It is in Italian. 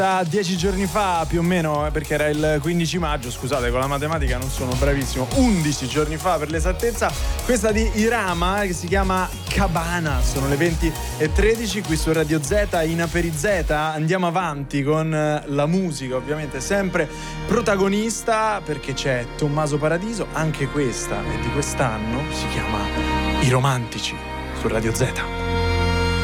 10 giorni fa più o meno, perché era il 15 maggio, scusate, con la matematica non sono bravissimo, 11 giorni fa per l'esattezza, questa di Irama che si chiama Cabana. Sono le 20:13 qui su Radio Z in Aperizeta. Andiamo avanti con la musica, ovviamente sempre protagonista, perché c'è Tommaso Paradiso, anche questa è di quest'anno, si chiama I Romantici su Radio Z.